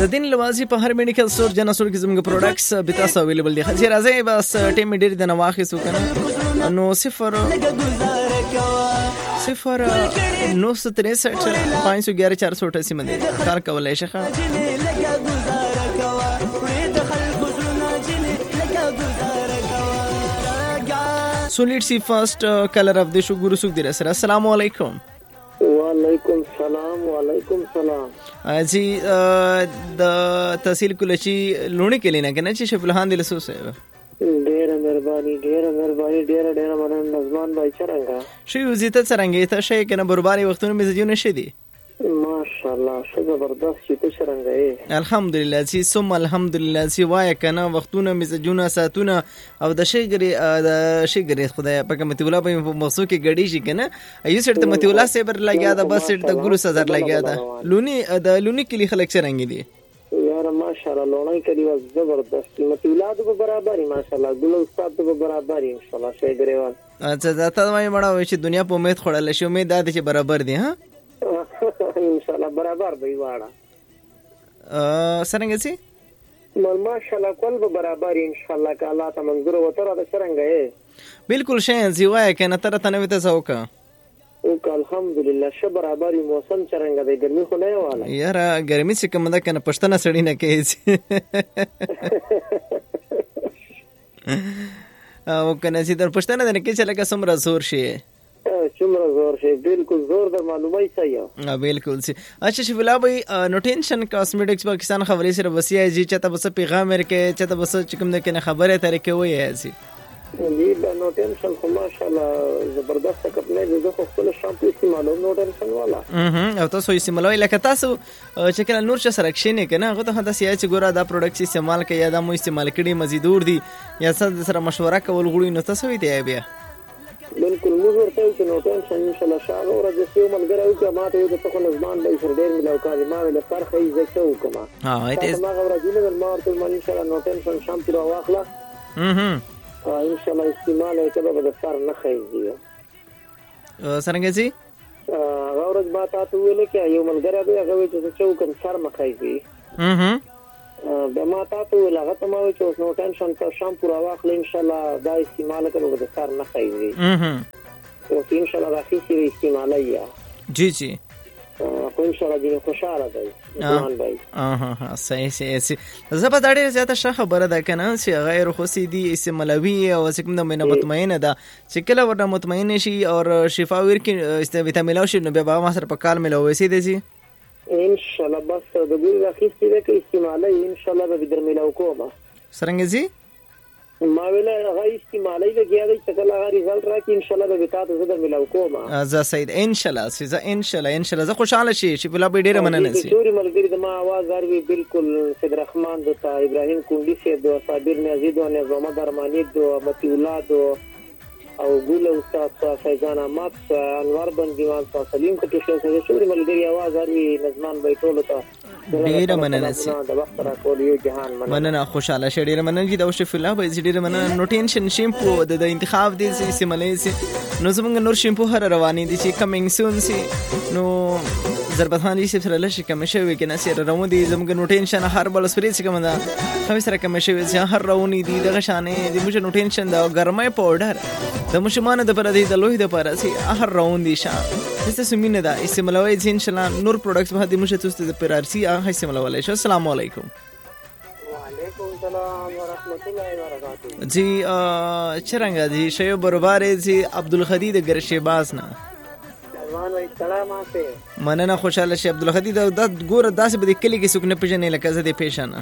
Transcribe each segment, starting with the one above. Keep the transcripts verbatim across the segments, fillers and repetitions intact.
د دین لوازی په هر میډیکل سٹور جنا سٹور کې زموږ پروډکټس به تاسو اویلیبل دي. خځه راځي بس ټیم ډیر د نواخې سو کنه نو صفر صفر نو سو تریسٹھ پانچ سو گیارہ چار سو اٹھاسی باندې کار کولای شي. So let's see first uh, color of the show Guru Sukhdira sir. Assalamu alaikum. Walaikum salam. Walaikum salam. जी the तहसील कुलची लोणी के लिए ना कहना चाहिए शफुलहान दिल सो से ढेर मेहरबानी ढेर मेहरबानी ढेर ढेर मन नजमान भाई चरंगा شي وزیته څنګه ته شي کنه برباري وختونه مزجونه شي دي ماشاءالله څه زبردست چې ته څنګه یې الحمدلله چې ثم الحمدلله چې وای کنه وختونه مزجونه ساتونه او د شي ګری د شي ګری خدای په کومه تولا په موضوع کې غړي شي کنه ایو سره ته متولا سیبر لګیا دا بس د ګلو سزار لګیا دا لونی د لونی کلی خلک څنګه دي یار ماشاءالله لونی کلی و زبردست متولا د برابرۍ ماشاءالله ګلو استاد د برابرۍ ان شاء الله شي ګریوان اچھا ځاته وای مړه وای چې دنیا په امید خړل شي امید ده چې برابر دي ها ان شاء الله برابر دی واړه ا څنګه سي ماشاءالله کول به برابر ان شاء الله که الله ته منظور وتر د څنګه یې بالکل شین زیوای کنه تر تنوي ته زوکا او الحمدلله ش برابر موسم څنګه دی ګرمي خو نه واله یار ګرمي څخه کوم ده کنه پښتنه سړی نه کوي او کنه چې در پښتنه نه کې چې لکه سمره زور شي څومره زور شي بالکل زور در معلومای صحیح ها بالکل سي. اچھا شفیلا بھائی نو ټینشن کاسمیټکس پاکستان خبرې سره وسیای جی چته بس پیغام ورکې چته بس چکم ده کنه خبره طریقې وای هسي دی نو ټینشن خو ماشاءالله زبردست کپنه زه خو خپل شامپو استعمالوم نو ټینشن والا اها او تاسو استعمالوي لکه تاسو چې کله نور څه سره کښینه کنه هغه ته دا سیاچ ګوره دا پروډکټ استعمال کوي یا دا مو استعمال کړي مزیدور دي یا سره مشوره کول غوړي نو تاسو وی دی بیا بالکل موږ ورته چې نو ټینشن ان شاء الله شاو ورځ چې ملګری او ما ته د تخو نظمان به سر ډیر ملاو کاري ما له فرخه یې زکه وکما ها ایت ما ورځ نه ما ورته ما ان شاء الله نو ټینشن شامپو واخلا اها ان شاء الله استعمال کړه به د سر نه خېږي څنګه سي هغه ورځ ما تاسو ویل کې یو ملګری دی هغه چې چوکم سر مخېږي اها د ما تاسو ویل هغه ته ما و چې نو ټینشن کا شامپو واخل ان شاء الله دا استعمال کړه به د سر نه خېږي اها او ان شاء الله راخي سي استعمال یا جی جی خو ان شاء الله دې خوشاله دی ځوان دی اها ها صحیح صحیح زبر دا ډیره زیاته ښه خبره ده کنه چې غیر خوسي دي استعمالوي او څنګه د مینه مطمئنه ده چې کله ورته مطمئن شي او شفا ورکې است ویټامین شي نو به ما سره په کال ملو وسی دي سي ان شاء الله بس د ګل راخي سي کې استعمالي ان شاء الله به درملو کومه څنګه زی ما ویل هغه استعمالي لګیا دی چې کله هغه رزلټ راکې ان شاء الله به تاسو زه درملو کومه ازا سید ان شاء الله سي ان شاء الله ان شاء الله زه خوشاله شي چې بلا به ډیره مننه سي شوري ملګری د ما आवाज اروي بالکل صدر رحمان د ابراهيم کونډي سي د صابر نزيد او نظام درماني د متي اولاد او ګول استاد فیضان احمد انور بن دیوان سلیم کټو شه شوري ملګری आवाज اروي نظمان بیٹول ته ډیره مننه سي د وخت را کول یو جهان مننه خوشاله شه ډیره مننه چې د شفیلا به ډیره مننه نو ټینشن شیمپو د انتخاب دي سي استعمالي سي نو زمونږ نور شیمپو هر رواني دي چې کمینګ سون سي نو ضربتان دي سره لشي کوم شوی کنه سره روان دي زمونږ نو ټینشن هر بل سپری څه کوم دا خو سره کوم شوی چې هر رواني دي دغه شانې دي موږ نو ټینشن دا ګرمای پاوډر د مشمانه د پر دي د لوی د پر سي هر روان دي شان دسه سمینه دا استعمالوي ان شاء الله نور پروډکټس به دي موږ ته د پر ارسي هغه استعمالوي شو. السلام علیکم. وعلیکم السلام ورحمت الله وبرکاتہ. جی چرنګا جی شیو برباره جی عبدالخدید گرشباز نه ځوان وای سلام اته مننه خوشاله شي عبدالخدید د ګور داسې به کلی کې سکنه پېژنې لکه زه دې پېژنه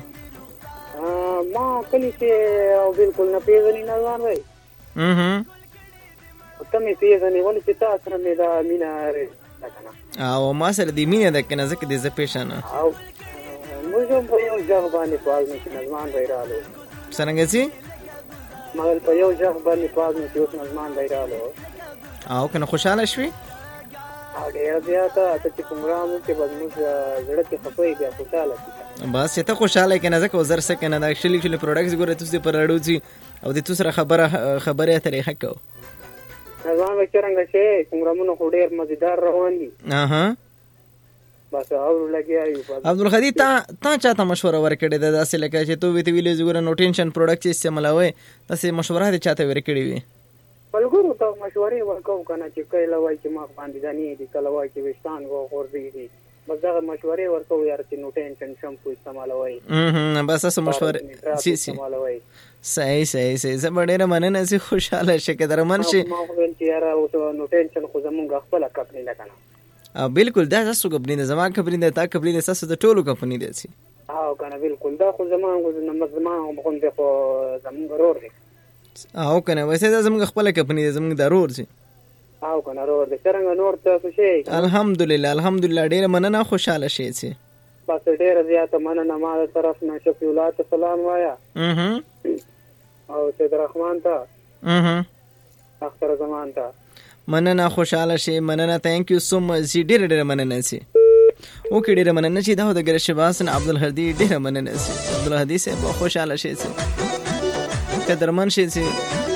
ما کلی کې او بالکل نه پېژنې نه ځوان وای اها ته مې پېژنې ولې چې تاسو سره مې دا مینا لري او ما سره دې مینه ده کنه ځکه دې زه پېژنه او موږ په یو ځای باندې پاز نه کې نظمان وایرالو څنګه سي مګر په یو ځای باندې پاز نه کې اوس نظمان وایرالو او کنه خوشاله شوي او ډیر زیاته چې کومرامو کې بدموږ زړه کې خپوي بیا خوشاله شي بس ته خوشاله کنه ځکه وزر سره کنه دا اکچولی چې پروډکټس ګوره تاسو په راډوځي او د تاسو سره خبره خبره طریقه کو ځان وچرنګ شي کومرامو خو ډیر مزیدار روان دي اها بس او لګیا یو. عبدالهادي تا تا چاته مشوره ورکړې ده داسې لکه چې تو ویته ویلې زګوره نو ټینشن پروډکټ چې استعمالوي تاسې مشوره دې چاته ورکړې وي؟ بلګورو ته مشورې ورکوم کنه چې کله وای چې ما باندې دانی دي کله وای چې وشتان غو غورځي دي بس دا مشورې ورکوم یار چې نو ټینشن شمپو استعمالوي. هم بس اسه مشورې سي سي صحیح صحیح صحیح زه ډېره مننه چې خوشاله شې کې درمن شي. ما ویل چې یار او نو ټینشن خو زمونږ خپل کمپنی ده کنه. بالکل دا تاسو کمپنی ده زما کمپنی ده تا کمپنی ده تاسو د ټولو کمپنی ده سي. ها کنه بالکل دا خو زمونږ نمبر زمونږ خو د خو زمونږ ورور دی. او کنه وایسه دا زمونږ خپل کمپنی ده زمونږ ضرور سي. او کنه ورور دی څنګه نور تاسو شي؟ الحمدلله الحمدلله ډېره مننه خوشاله شې سي. بس ډېره زیاته مننه ما د طرف نه شفیعات سلام وایا. اها او سید رحمان ته. اها اختر زمان ته. مننه خوشاله شي مننه ثانک یو سو مچ سي ډېر ډېر مننه سي. او کې ډېر مننه چې دا د ګر شباس نه عبدالهادي ډېر مننه سي. عبدالهادي سه خوشاله شي سي قدرمن شي سي